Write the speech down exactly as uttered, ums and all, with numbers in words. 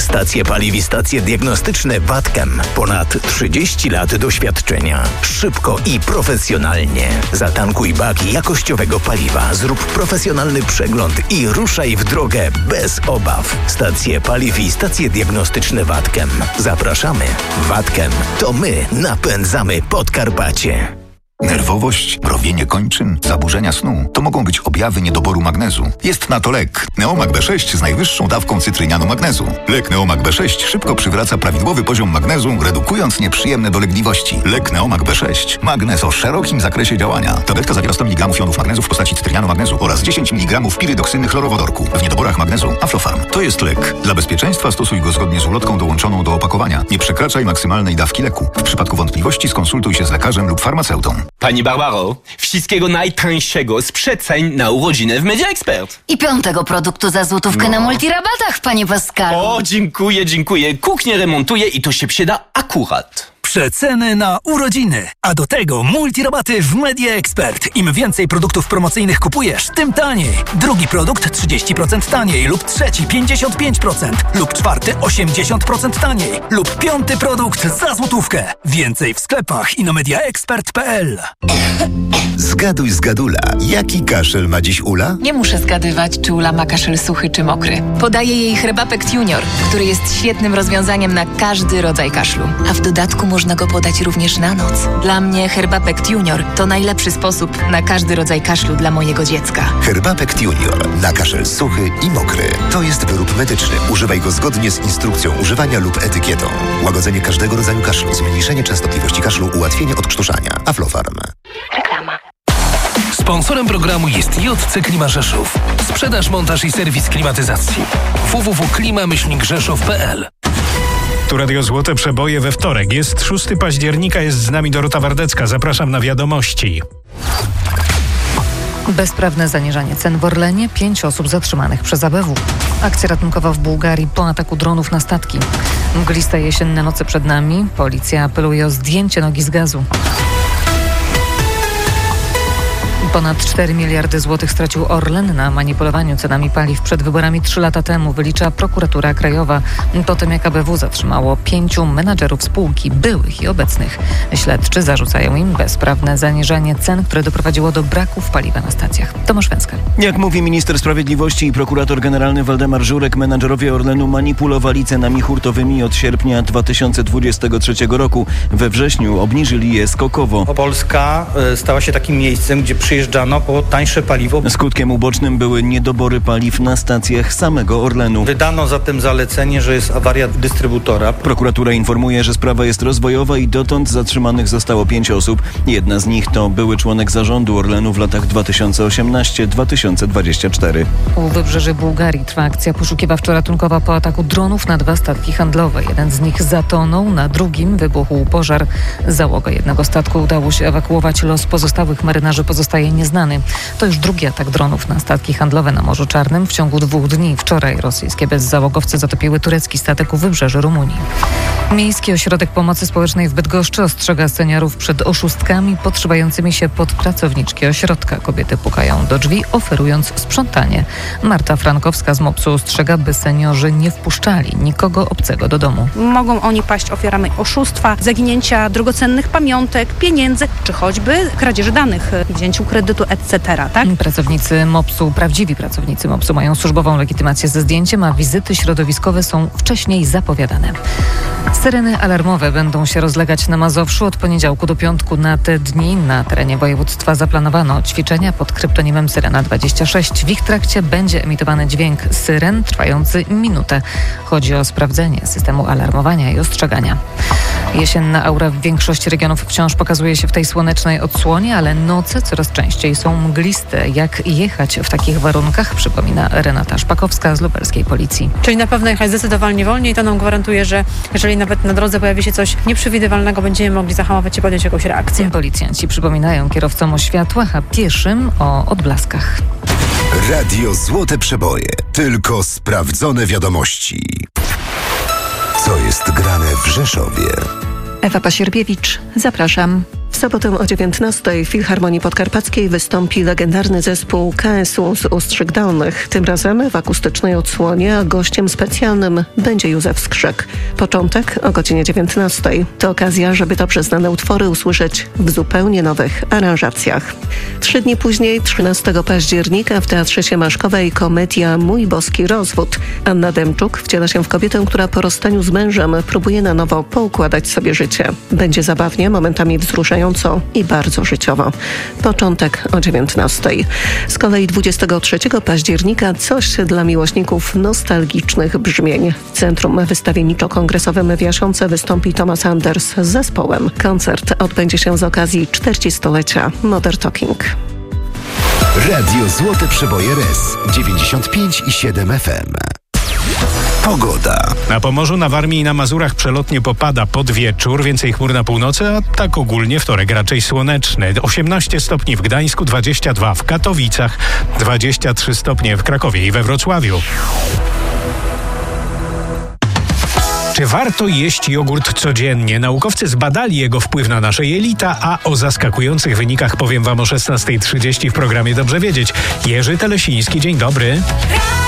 Stacje paliw i stacje diagnostyczne Watkem. Ponad trzydzieści lat doświadczenia. Szybko i profesjonalnie. Zatankuj bak jakościowego paliwa, zrób profesjonalny przegląd i ruszaj w drogę bez obaw. Stacje paliw i stacje diagnostyczne Watkem. Zapraszamy. Watkem. To my napędzamy Podkarpacie. Nerwowość, mrowienie kończyn, zaburzenia snu to mogą być objawy niedoboru magnezu. Jest na to lek Neomag B sześć z najwyższą dawką cytrynianu magnezu. Lek Neomag B sześć szybko przywraca prawidłowy poziom magnezu, redukując nieprzyjemne dolegliwości. Lek Neomag B sześć. Magnez o szerokim zakresie działania. Tabletka zawiera sto miligramów jonów magnezu w postaci cytrynianu magnezu oraz dziesięć miligramów pirydoksyny chlorowodorku. W niedoborach magnezu Aflofarm. To jest lek. Dla bezpieczeństwa stosuj go zgodnie z ulotką dołączoną do opakowania. Nie przekraczaj maksymalnej dawki leku. W przypadku wątpliwości skonsultuj się z lekarzem lub farmaceutą. Pani Barbaro, wszystkiego najtańszego z przeceń na urodziny w Media Expert. I piątego produktu za złotówkę no. na multirabatach, panie Pascalu. O, dziękuję, dziękuję. Kuchnię remontuję i to się przyda akurat. Przeceny na urodziny, a do tego multirabaty w Media Expert. Im więcej produktów promocyjnych kupujesz, tym taniej. Drugi produkt trzydzieści procent taniej lub trzeci pięćdziesiąt pięć procent lub czwarty osiemdziesiąt procent taniej lub piąty produkt za złotówkę. Więcej w sklepach i na mediaexpert kropka p l. Zgaduj zgadula, jaki kaszel ma dziś Ula? Nie muszę zgadywać, czy Ula ma kaszel suchy czy mokry. Podaję jej Herbapekt Junior, który jest świetnym rozwiązaniem na każdy rodzaj kaszlu. A w dodatku można go podać również na noc. Dla mnie Herbapekt Junior to najlepszy sposób na każdy rodzaj kaszlu dla mojego dziecka. Herbapekt Junior na kaszel suchy i mokry. To jest wyrób medyczny. Używaj go zgodnie z instrukcją używania lub etykietą. Łagodzenie każdego rodzaju kaszlu, zmniejszenie częstotliwości kaszlu, ułatwienie odkrztuszania. Aflofarm. Reklama. Sponsorem programu jest J C Klima Rzeszów. Sprzedaż, montaż i serwis klimatyzacji. w w w kropka klima myślnik rzeszów kropka p l. Tu Radio Złote Przeboje we wtorek. Jest szóstego października, jest z nami Dorota Wardecka. Zapraszam na wiadomości. Bezprawne zaniżanie cen w Orlenie, pięć osób zatrzymanych przez A B W. Akcja ratunkowa w Bułgarii po ataku dronów na statki. Mgliste jesienne noce przed nami. Policja apeluje o zdjęcie nogi z gazu. Ponad cztery miliardy złotych stracił Orlen na manipulowaniu cenami paliw przed wyborami trzy lata temu, wylicza prokuratura krajowa. Po tym jak A B W zatrzymało pięciu menadżerów spółki, byłych i obecnych. Śledczy zarzucają im bezprawne zaniżanie cen, które doprowadziło do braków paliwa na stacjach. Tomasz Węska. Jak mówi minister sprawiedliwości i prokurator generalny Waldemar Żurek, menadżerowie Orlenu manipulowali cenami hurtowymi od sierpnia dwa tysiące dwudziestego trzeciego roku. We wrześniu obniżyli je skokowo. Polska stała się takim miejscem, gdzie przyjeżdżano po tańsze paliwo. Skutkiem ubocznym były niedobory paliw na stacjach samego Orlenu. Wydano zatem zalecenie, że jest awaria dystrybutora. Prokuratura informuje, że sprawa jest rozwojowa i dotąd zatrzymanych zostało pięć osób. Jedna z nich to były członek zarządu Orlenu w latach dwa tysiące osiemnasty do dwa tysiące dwudziestego czwartego. U wybrzeży Bułgarii trwa akcja poszukiwawczo-ratunkowa po ataku dronów na dwa statki handlowe. Jeden z nich zatonął, na drugim wybuchł pożar. Załogę jednego statku udało się ewakuować, los pozostałych marynarzy pozostaje nieznany. To już drugi atak dronów na statki handlowe na Morzu Czarnym w ciągu dwóch dni. Wczoraj rosyjskie bezzałogowce zatopiły turecki statek u wybrzeży Rumunii. Miejski Ośrodek Pomocy Społecznej w Bydgoszczy ostrzega seniorów przed oszustkami podszywającymi się pod pracowniczki ośrodka. Kobiety pukają do drzwi, oferując sprzątanie. Marta Frankowska z MOPS-u ostrzega, by seniorzy nie wpuszczali nikogo obcego do domu. Mogą oni paść ofiarami oszustwa, zaginięcia drogocennych pamiątek, pieniędzy, czy choćby kradzieży danych, wzięciu kredytu, et cetera. Tak? Pracownicy MOPS-u, prawdziwi pracownicy MOPS-u mają służbową legitymację ze zdjęciem, a wizyty środowiskowe są wcześniej zapowiadane. Syreny alarmowe będą się rozlegać na Mazowszu od poniedziałku do piątku. Na te dni na terenie województwa zaplanowano ćwiczenia pod kryptonimem Syrena dwadzieścia sześć. W ich trakcie będzie emitowany dźwięk syren trwający minutę. Chodzi o sprawdzenie systemu alarmowania i ostrzegania. Jesienna aura w większości regionów wciąż pokazuje się w tej słonecznej odsłonie, ale noce coraz częściej są mgliste. Jak jechać w takich warunkach, przypomina Renata Szpakowska z lubelskiej policji. Czyli na pewno jechać zdecydowanie wolniej. To nam gwarantuje, że jeżeli nawet na drodze pojawi się coś nieprzewidywalnego, będziemy mogli zahamować i podjąć jakąś reakcję. Policjanci przypominają kierowcom o światłach, a pieszym o odblaskach. Radio Złote Przeboje. Tylko sprawdzone wiadomości. Co jest grane w Rzeszowie? Ewa Pasierbiewicz, zapraszam. W sobotę o dziewiętnastej w Filharmonii Podkarpackiej wystąpi legendarny zespół K S U z Ustrzyk Dolnych. Tym razem w akustycznej odsłonie, a gościem specjalnym będzie Józef Skrzek. Początek o godzinie dziewiętnastej. To okazja, żeby dobrze znane utwory usłyszeć w zupełnie nowych aranżacjach. Trzy dni później, trzynastego października w Teatrze Siemaszkowej komedia Mój boski rozwód. Anna Demczuk wciela się w kobietę, która po rozstaniu z mężem próbuje na nowo poukładać sobie życie. Będzie zabawnie, momentami wzruszająco i bardzo życiowo. Początek o dziewiętnastej. Z kolei dwudziestego trzeciego października coś dla miłośników nostalgicznych brzmień. W Centrum Wystawienniczo-Kongresowym w Jasionce wystąpi Thomas Anders z zespołem. Koncert odbędzie się z okazji czterdziestolecia Modern Talking. Radio Złote Przeboje R E S dziewięćdziesiąt pięć i siedem F M. Pogoda. Na Pomorzu, na Warmii i na Mazurach przelotnie popada pod wieczór. Więcej chmur na północy, a tak ogólnie wtorek raczej słoneczny. osiemnaście stopni w Gdańsku, dwadzieścia dwa w Katowicach, dwadzieścia trzy stopnie w Krakowie i we Wrocławiu. Czy warto jeść jogurt codziennie? Naukowcy zbadali jego wpływ na nasze jelita, a o zaskakujących wynikach powiem wam o szesnastej trzydzieści w programie Dobrze Wiedzieć. Jerzy Telesiński, dzień dobry.